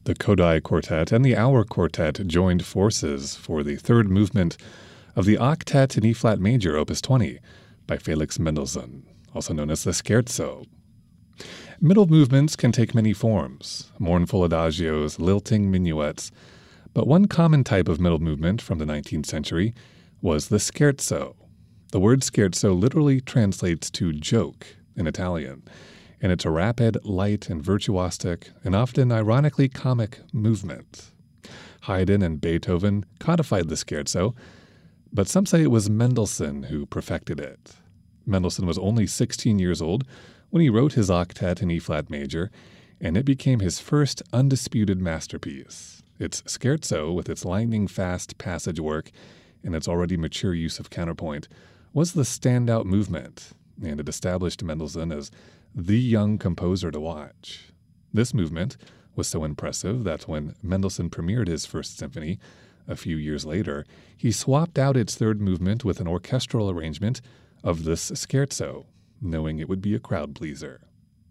The Kodály Quartet and the Auer Quartet joined forces for the third movement of the Octet in E-flat major, Opus 20, by Felix Mendelssohn, also known as the Scherzo. Middle movements can take many forms, mournful adagios, lilting minuets, but one common type of middle movement from the 19th century was the scherzo. The word scherzo literally translates to joke in Italian, and it's a rapid, light, and virtuosic, and often ironically comic movement. Haydn and Beethoven codified the scherzo, but some say it was Mendelssohn who perfected it. Mendelssohn was only 16 years old when he wrote his octet in E-flat major, and it became his first undisputed masterpiece. Its scherzo, with its lightning-fast passage work and its already mature use of counterpoint, was the standout movement, and it established Mendelssohn as the young composer to watch. This movement was so impressive that when Mendelssohn premiered his First Symphony a few years later, he swapped out its third movement with an orchestral arrangement of this scherzo, knowing it would be a crowd pleaser.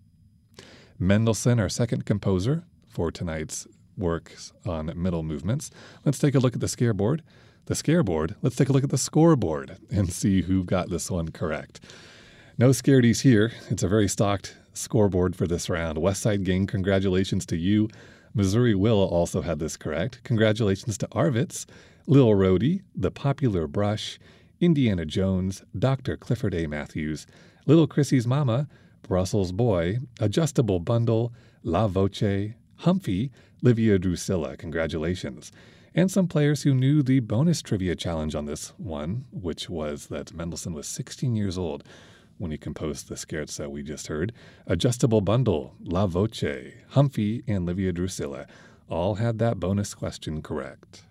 Mendelssohn, our second composer for tonight's works on middle movements. Let's take a look at the scoreboard. Let's take a look at the scoreboard and see who got this one correct. No scaredies here. It's a very stocked scoreboard for this round. Westside Gang, congratulations to you. Missouri Will also had this correct. Congratulations to Arvitz, Lil Rhodey, The Popular Brush, Indiana Jones, Dr. Clifford A. Matthews, Little Chrissy's Mama, Brussels Boy, Adjustable Bundle, La Voce, Humphy, Livia Drusilla. Congratulations. And some players who knew the bonus trivia challenge on this one, which was that Mendelssohn was 16 years old when he composed the scherzo we just heard. Adjustable Bundle, La Voce, Humphy, and Livia Drusilla all had that bonus question correct.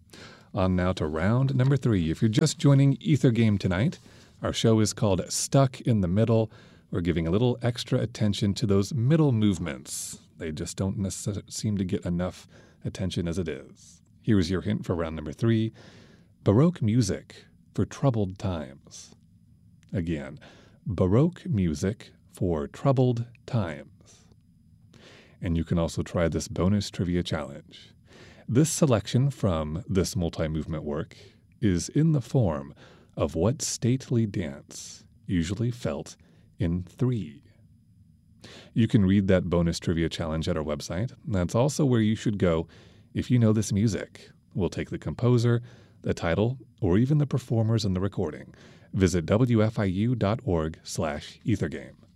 On now to round number 3. If you're just joining Ether Game tonight, our show is called Stuck in the Middle. We're giving a little extra attention to those middle movements. They just don't necessarily seem to get enough attention as it is. Here's your hint for round number 3. Baroque music for troubled times. Again, Baroque music for troubled times. And you can also try this bonus trivia challenge. This selection from this multi-movement work is in the form of what stately dance usually felt in 3. You can read that bonus trivia challenge at our website. That's also where you should go if you know this music. We'll take the composer, the title, or even the performers in the recording. Visit wfiu.org/ethergame.